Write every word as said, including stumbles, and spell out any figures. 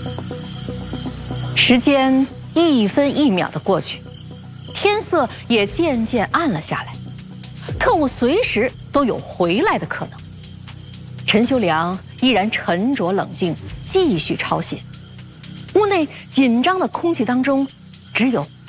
时间一分一秒的过去，天色也渐渐暗了下来，特务随时都有回来的可能。陈修良依然沉着冷静，继续抄写。屋内紧张的空气当中，只有